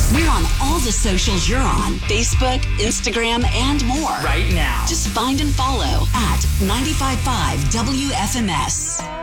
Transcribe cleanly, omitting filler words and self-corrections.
We're on all the socials you're on. Facebook, Instagram, and more. Right now. Just find and follow at 95.5 WFMS.